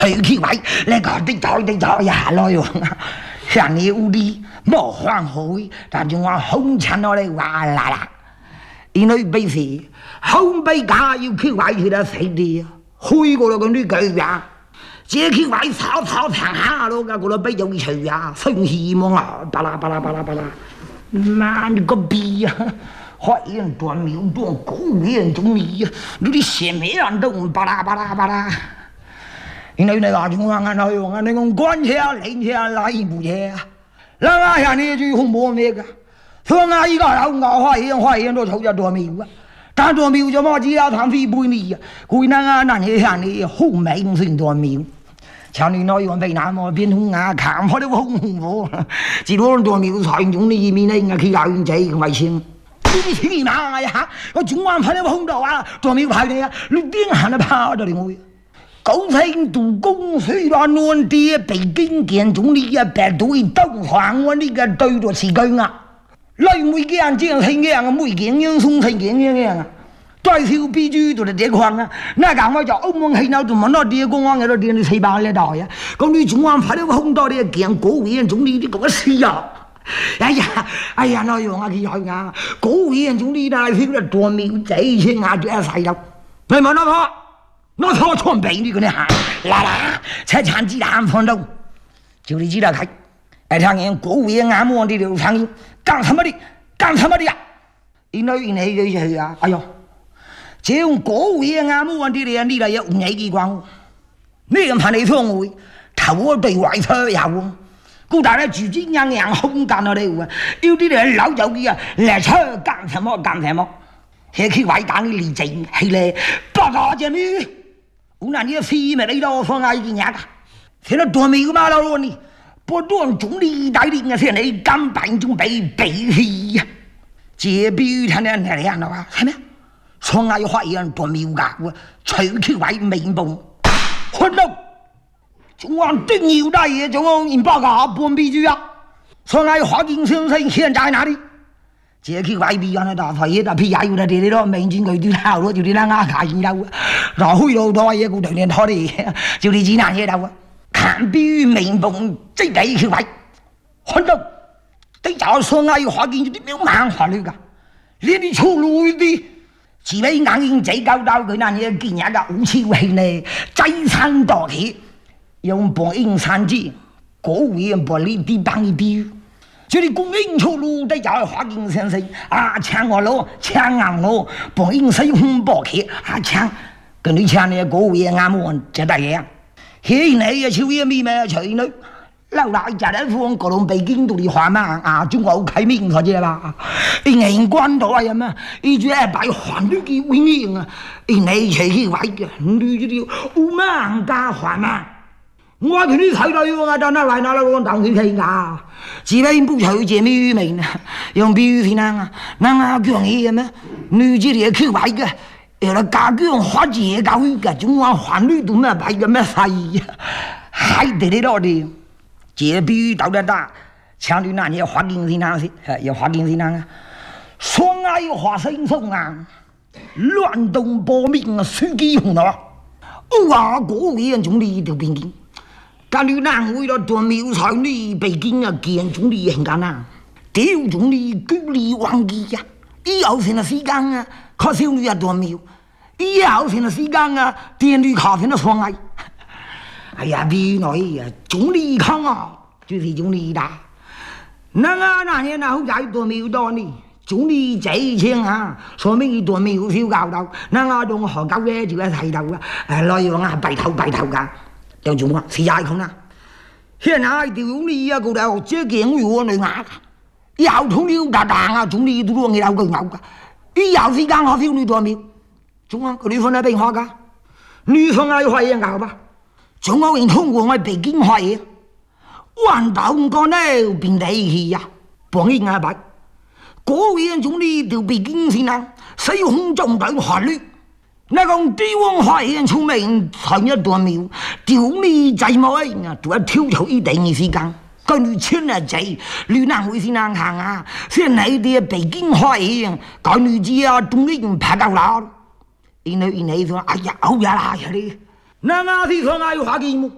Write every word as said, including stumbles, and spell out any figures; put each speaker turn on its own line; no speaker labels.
去去位，你講啲咗啲咗呀來喎，像你屋裏冇黃海，但係我紅塵我哋話啦啦，因為俾事紅俾假要去位去得死啲，開過咗嗰啲句呀，這去位炒炒長下咯，嗰個俾有趣呀，生希望啊，巴拉巴拉巴拉巴拉，媽你個逼啊！花園多苗多狗園中意，你啲寫咩人都唔巴拉巴拉巴拉。因為你話中央啊，內容啊，你講官車啊、領車啊、哪一部車啊？嗱啊，像你句紅波咩個？所以啊，依家老我花園花園都抽咗多苗啊，但多苗就冇只有談飛背你啊，佢那啊那你像你紅梅唔算多苗。像你內容被那麼變紅啊，看我都紅紅火，只多多苗才用你面咧，佢老人仔為先。你去哪呀？我中央派你紅到啊，多苗派你啊，你點行得跑到你我？高成都公雖然亂啲，北京見總理啊，白對都還我呢個對咗詞句啊，你每件人正成樣啊，每件人送成件樣啊，再少必須都係這況啊，那講我就歐盟係那都冇那啲公安嘅都點你四百嚟到呀？咁你中央派你紅到你見國務院總理你講死啊！哎呀，哎呀，內容啊，佢有啊，國務院總理那係個多苗仔先啊，最細粒，你問我我。我操穿北你嗰啲行，啦啦，才產子彈放到，就你知道佢，哎，他人國務院安望的流暢音，幹什麼的，幹什麼的呀？因為因為個是啊，哎呦，這種國務院安望的人，你來有五年機關，你人怕你錯我，頭對外車有，古大咧住金樣樣空幹到你喎，有啲人老走嘅啊，嚟車幹什麼幹什麼，係佢外講嘅理證係咧，不過就你。我那你飛沒來到放下一年啊！現在多沒有嘛老你，不斷總理帶領啊，現在根本就被背棄呀！這必他那那樣的話，係咩？從來花園多沒有噶，我隨去為明白，混到中央真有大爺，中央人報告不必須啊！從來花園先生現在哪裡？這去外邊啊，大發嘢，大屁也要得啲咯，明轉佢啲頭咯，就啲啦牙卡先有，然後去到多嘢，佢對你拖啲，就啲指南嘢頭啊，看必明ပုံ即係去外，看到啲就上嗌花見啲咩猛法律㗎，呢啲粗魯啲，自俾硬硬仔搞到佢那嘢見人嘅武超氣呢，擠餐多起，用半英三字，嗰位人幫你啲幫你啲。這裡公應出路的叫花金先生啊，搶我咯，搶硬我，幫應使紅包去啊搶，跟你搶呢個嘢啱冇這大嘢，現在也超越咪咩吹呢？老大家來放各種北京都的話嘛啊，中國開明嗰啲吧，因為關到啊嘛，一句係擺環律嘅威嚴啊，因為隨去話嘅，你這條烏萬家話嘛。我給你睇到我到那來那來我當佢睇㗎，只為不求這咩名啊，用比喻那啊，那啊講嘢咩？女子嚟去買嘅，有了家講花姐教育嘅，中華環律都咩買嘅咩細啊，還得你多啲，這比喻到得大，像你那嘢花金先生是，有花金先生啊，雙愛花生松啊，亂動波命啊，司機紅啊，哇，嗰位人總理條邊境。但你難為了做苗才呢，北京啊見總理很艱難，屌總理居里忘記呀！以後成了時間啊，靠小女啊做苗，以後成了時間啊，電女靠成了雙愛。哎呀，別來呀，總理康啊，就是總理的。那啊那年那好在做苗多呢，總理這錢啊，說明做苗少教導，那啊仲學教嘅就係睇到啊，誒內容啊白頭白頭㗎。有種啊，是愛空啦！現在條你啊，個頭這件我嚟牙，以後同你打打啊，總理都攞你老個牛噶，以後時間我 feel 你多苗，中央佢哋放喺邊學噶？你放喺花園搞吧，中央人通過我北京花園，彎道個呢變地氣呀，幫你牙白，嗰位總理條北京先啊，使用中等法律。那個地方花園出名成一段苗，屌你仔冇啊！都係跳出一定嘅時間，跟住簽啊仔，你難會先難行啊！先嚟啲北京花園，跟住之啊，終於唔拍夠啦！然後然後說：哎呀，好呀啦呀你，那我哋說我要花幾畝，